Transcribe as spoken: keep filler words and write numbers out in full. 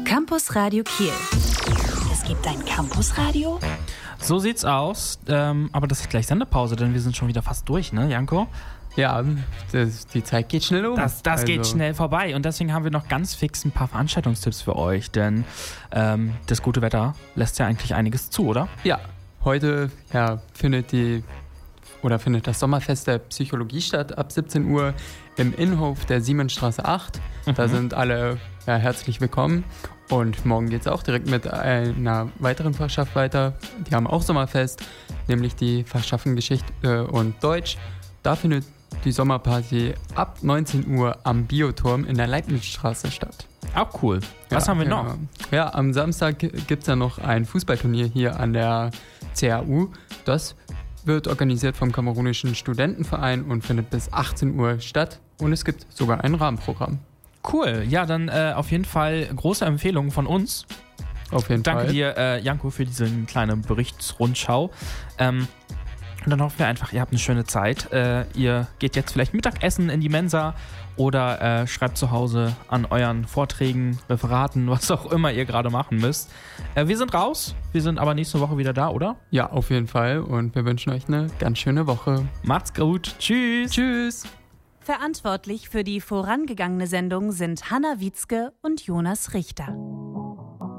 Campus Radio Kiel. Es gibt ein Campusradio? So sieht's aus, ähm, aber das ist gleich Sendepause, denn wir sind schon wieder fast durch, ne, Janko? Ja, das, die Zeit geht schnell um. Das, das also. geht schnell vorbei und deswegen haben wir noch ganz fix ein paar Veranstaltungstipps für euch, denn ähm, das gute Wetter lässt ja eigentlich einiges zu, oder? Ja, heute ja, findet die oder findet das Sommerfest der Psychologie statt ab siebzehn Uhr im Innenhof der Siemensstraße acht. Mhm. Da sind alle ja, herzlich willkommen. Und morgen geht es auch direkt mit einer weiteren Fachschaft weiter. Die haben auch Sommerfest, nämlich die Fachschaften Geschichte und Deutsch. Da findet die Sommerparty ab neunzehn Uhr am Bioturm in der Leibnizstraße statt. Auch cool. Was ja, haben wir genau. noch? Ja, am Samstag gibt es ja noch ein Fußballturnier hier an der C A U. Das wird organisiert vom Kamerunischen Studentenverein und findet bis achtzehn Uhr statt. Und es gibt sogar ein Rahmenprogramm. Cool. Ja, dann äh, auf jeden Fall große Empfehlungen von uns. Auf jeden Danke Fall. Danke dir, äh, Janko, für diese kleine Berichtsrundschau. Ähm, und dann hoffen wir einfach, ihr habt eine schöne Zeit. Äh, ihr geht jetzt vielleicht Mittagessen in die Mensa oder äh, schreibt zu Hause an euren Vorträgen, Referaten, was auch immer ihr gerade machen müsst. Äh, wir sind raus. Wir sind aber nächste Woche wieder da, oder? Ja, auf jeden Fall. Und wir wünschen euch eine ganz schöne Woche. Macht's gut. Tschüss. Tschüss. Verantwortlich für die vorangegangene Sendung sind Hanna Wietzke und Jonas Richter.